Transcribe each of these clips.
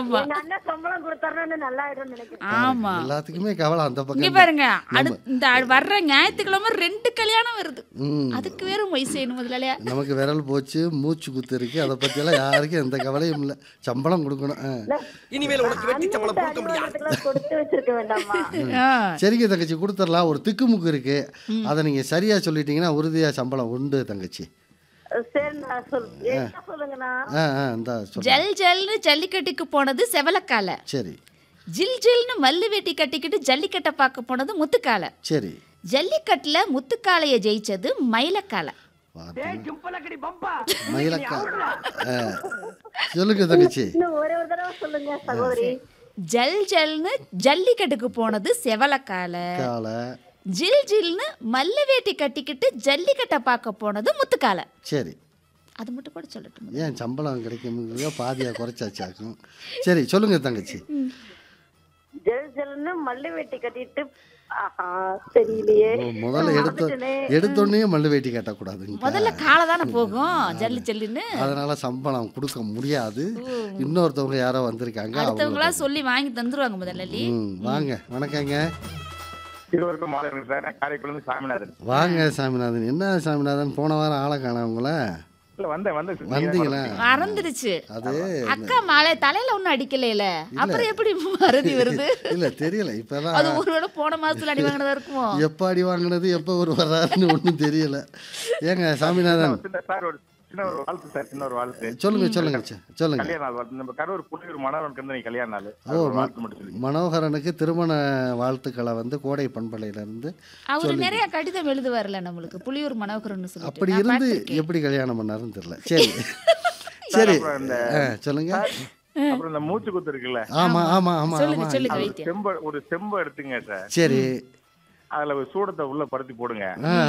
ஆமா எங்க அண்ணன் சம்பளம் கொடுத்தாருன்னு நல்லா ஆயிடும்னு நினைக்கிறேன். ஆமா எல்லாத்துக்குமே கவலை அந்த இங்க பக்கம் பாருங்க இந்த வர்ற ஞாயிற்றுக்கிழமை 2 கல்யாணம் வருது. ம். அதுக்கு வேற மொய் செய்யணும் முதலாளியா. நமக்கு விரல் போச்சு, மூச்சு குத்து இருக்கு, அதை பற்றியெல்லாம் யாருக்கும் எந்த கவலையும் இல்லை. சம்பளம் கொடுக்கணும். இனிமேல் உனக்கு வெட்டி சம்பளம் கொடுக்க முடியாது. அலுவலகத்துக்குலாம் கொடுத்து வச்சிருக்க வேண்டாமா? ஆ, சரிங்க தங்கச்சி, கொடுத்துடலாம். ஒரு திக்குமுக்கு இருக்கு, அதை நீங்கள் சரியாக சொல்லிட்டீங்கன்னா உறுதியாக சம்பளம் உண்டு தங்கச்சி. சரி நான் என்ன சொல்லுங்கண்ணா? இந்தா சொல்லு. ஜல் ஜல்னு ஜல்லிக்கட்டுக்கு போனது செவலக்கால. சரி ஜில் ஜில்னு மல்லு வேட்டி கட்டிக்கிட்டு ஜல்லிக்கட்டை பார்க்க போனது முத்துக்கால. சரி ஜல்லிக்கட்டுல முத்துக்காளைய ஜெயிச்சது மயிலக்கால. மயிலக்கா. சொல்லுங்க தங்கச்சி. இன்னும் ஒரே ஒரு தடவை சொல்லுங்க சகோதரி. ஜல் ஜல்னு ஜல்லிக்கட்டுக்கு போனது செவலக்கால. காலை. ஜில் ஜில்னு மல்லு வேட்டி கட்டிக்கிட்டு ஜல்லிக்கட்டை பார்க்க போனது முத்துக்கால. சரி, அது மட்டும் கூட சொல்லட்டும். ஏன் சம்பளம் கிடைக்கும்ங்கிறத பாதியாக குறைச்சாச்சாக்கும். சரி சொல்லுங்க தங்கச்சி. ஜெல் ஜெல்னு மல்லு வெட்டி கட்டிட்டு தெரியலையே. முதல்ல எடுத்தோடனே மல்லு வேட்டி கட்டக்கூடாதுங்க. முதல்ல காலை தானே போகும் ஜல்லி ஜல்லின்னு. அதனால சம்பளம் கொடுக்க முடியாது. இன்னொருத்தவங்க யாரோ வந்திருக்காங்க, அடுத்தவங்களா சொல்லி வாங்கி தந்துருவாங்க முதலாளி. வாங்க. வணக்கங்க. இருவருக்கும் மாலை வணக்கம் சார். நான் காரைக்குடியிலிருந்து சாமிநாதன். வாங்க சாமிநாதன். என்ன சாமிநாதன், போன வாரம் ஆளை காணோம் உங்களை. இல்ல வந்தீங்களா? மறந்துடுச்சு. அது அக்கா மாலை தலையில ஒண்ணும் அடிக்கல, அப்புறம் எப்படி மறதி வருது? இல்ல தெரியல. இப்பதான் அது ஒருவேளை போன மாசத்துல அடி வாங்கினதா இருக்குமோ? எப்ப அடி வாங்கினது, எப்ப ஒரு வர்றாருன்னு ஒன்றும் தெரியல. ஏங்க சாமிநாதன், சார் ஒரு சின்ன ஒரு வாழ்த்து சார். சின்ன ஒரு வாழ்த்து. சொல்லுங்க சொல்லுங்க சொல்லுங்க. கல்யாண நாள் வாழ்த்து. நம்ம கரூர் புள்ளியூர் மனோகரனுக்கு வந்து நீ கல்யாண நாள். வாழ்த்து மட்டும் சொல்லுங்க. மனோகரனுக்கு திருமண வாழ்த்துக்களை கோடை பண்பலையில இருந்து அவரு நிறைய கடிதம் எழுதுவார்ல நம்மளுக்கு, புலியூர் மனோகரன் சொல்லி. அப்படி இருந்து எப்படி கல்யாணம் பண்ணாருன்னு தெரியல. சரி சரி சொல்லுங்க. அப்புறம் இந்த மூச்சு குத்து இருக்குல்ல, ஆமா ஆமா ஆமா சொல்லுங்க ஆமா. சொல்லுங்க வைத்தியம். ஒரு செம்பு எடுத்துங்க சார். சரி, அதுல ஒரு சூடத்தை உள்ள படுத்தி போடுங்க.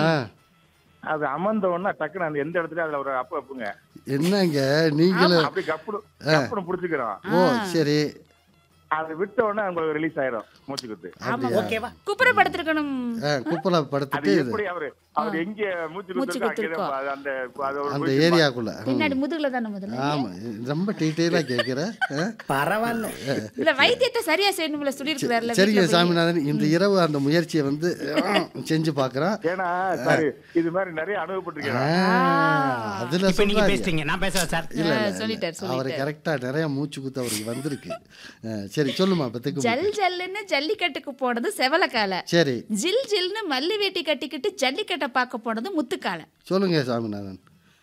அது அமர்ந்த உடனே டக்குன்னு அந்த எந்த இடத்துல அதுல ஒரு அப்ப வைப்புங்க. என்னங்க நீங்களும் அப்படி கப்புனு புடிச்சுக்கிறோம். ஓ சரி. அது விட்ட உடனே உங்களுக்கு ரிலீஸ் ஆயிரும் மூச்சு குத்து. ஓகேவா? குப்புற படுத்திருக்கணும். குப்பலை அது படுத்துட்டு எப்படி அவர் எங்க மூச்சு குத்து அந்த ஏரியாக்குள்ள. பின்னாடி முதுகுல தானே முதல்ல. ஆமா, ரொம்ப டீட்டெயிலா கேட்கிற. பரவாயில்ல. இல்ல வைத்தியத்தை சரியா செய்யணும்ல சொல்லிருக்காருல. சரிங்க சாமிநாதன், இந்த இரவு அந்த முயற்சியை செஞ்சு பாக்குறேன். ஏன்னா சார் இது மாதிரி நிறைய அனுபவப்பட்டிருக்கேன். அதுல இப்ப நீங்க சொல்றாரு. பேசுறீங்க, நான் பேசுறேன் சார். சொல்லிட்டாரு அவரு கரெக்டா நிறைய மூச்சு குத்து அவருக்கு வந்திருக்கு. சரி சொல்லுமா. ஜல் ஜல்லுன்னு ஜல்லிக்கட்டுக்கு போனது செவலக்கால. சரி. ஜில் ஜில்னு மல்லு வேட்டி கட்டிக்கிட்டு ஜல்லிக்கட்டை பார்க்க போனது முத்துக்கால. சொல்லுங்க சாமிநாதன்.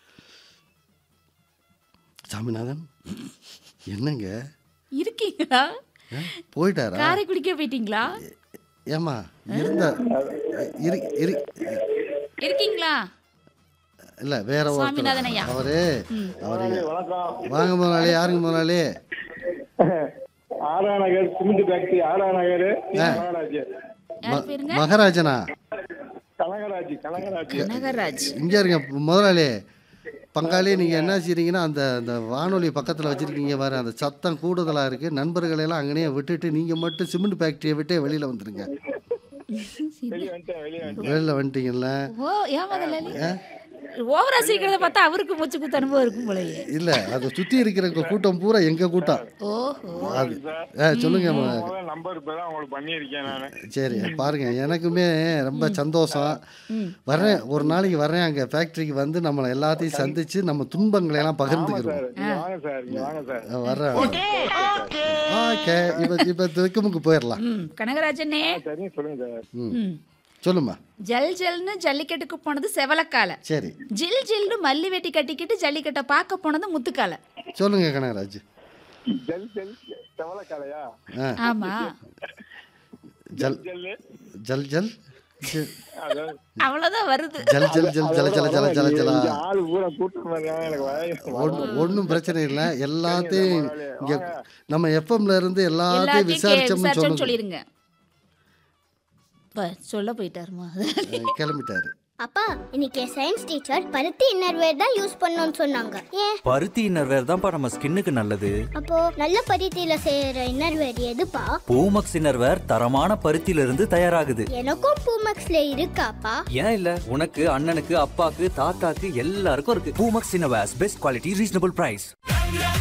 சாமிநாதன் என்னங்க இருக்கீங்களா? போயிட்டாரா? காரை குடிக்க போயிட்டீங்களா? ஏமா இருந்தா இருக்கீங்களா? இல்ல வேற சாமிநாதன் ஐயா. அவரு வாங்க முதலாளி. யாருங்க முதலாளி? ஆராநகர் சிமெண்ட் ஃபேக்டரி. ஆராநகர் யார் பேருங்க? மகராஜனா? கனகராஜ். இங்க இருங்க முதலாளி. பங்காளி, நீங்க என்ன செய்றீங்கன்னா அந்த வானொலி பக்கத்துல வச்சிருக்கீங்க பாரு, அந்த சத்தம் கூடுதலா இருக்கு. நண்பர்களை எல்லாம் அங்கனே விட்டுட்டு நீங்க மட்டும் சிமெண்ட் ஃபேக்டரியை விட்டே வெளியில வந்துருங்க. வெளியில வந்துட்டீங்கல்ல? ஓ ஏன் முதலாளி ஓவரா சீக்கிரத்தை பார்த்தா அவருக்கு மூச்சு குத்து அனுபவம் இருக்கும் போலயே. இல்ல, அது சுத்தி இருக்கிற கூட்டம் பூரா எங்க கூட்டம். ஓஹோ. அது சொல்லுங்க. நம்பர் உங்களுக்கு பண்ணியிருக்கேன் நானு. சரி பாருங்க, எனக்குமே ரொம்ப சந்தோஷம். வர்றேன், ஒரு நாளைக்கு வர்றேன் அங்க ஃபேக்டரிக்கு வந்து நம்மளை எல்லாத்தையும் சந்திச்சு நம்ம துன்பங்களை எல்லாம் பகிர்ந்துக்கிறோம். வர்றேன். ஓகே, இப்ப திக்குமுக்கு போயிடலாம். கனகராஜனே சொல்லுங்க சார். சொல்லுமா. ஜல் ஜல்னு ஜல்லிக்கட்டுக்கு போனது செவலக்கால. சரி. ஜில் ஜில்னு மல்லி வெட்டி கட்டிக்கிட்டு ஜல்லிக்கட்டை பார்க்க போனது முத்துக்கால. சொல்லுங்க கனகராஜ். ஜல் ஜல் செவலக்காலையா? ஆமா. ஜல் ஜல் ஜல் அவ்வளவுதான் வருது. ஜல் ஜல் ஜல் ஜல ஜல ஜல ஜல ஜல. ஆளு பூரா கூட்டம். ஒன்றும் பிரச்சனை இல்லை. எல்லாத்தையும் இங்க நம்ம எஃப்எம்ல இருந்து எல்லாத்தையும் விசாரிச்சோம்னு சொல்லிருங்க. சொல்ல போயிட்டாருமா, கிளம்பிட்டாரு. அப்பா, இன்னைக்கு சயின்ஸ் டீச்சர் பருத்தி இன்னர்வேர் தான் யூஸ் பண்ணணும்னு சொன்னாங்க. ஏன்? பருத்தி இன்னர்வேர் தான்ப்பா நம்ம ஸ்கின்னுக்கு நல்லது. அப்போ நல்ல பருத்தியில செய்யற இன்னர்வேர் எதுப்பா? பூமக்ஸ் இன்னர்வேர் தரமான பருத்தியில இருந்து தயாராகுது. எனக்கும் பூமக்ஸ்ல இருக்காப்பா? ஏன் இல்ல, உனக்கு, அண்ணனுக்கு, அப்பாக்கு, தாத்தாக்கு எல்லாருக்கும் இருக்கு. Poomex innerwears, best quality, reasonable price.